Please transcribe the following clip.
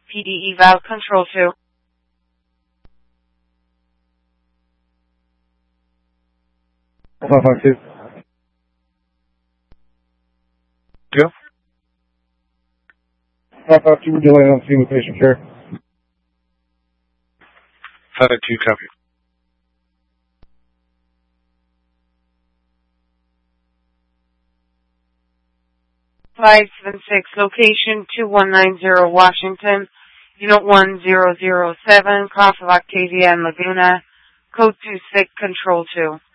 PD eval control 2. Alpha 52. Go. Alpha 2, we're delaying on scene with patient care. 5-2, copy. Five seven six, location 2190 Washington, Unit 1007, Cross of Octavia and Laguna, code 26, control 2.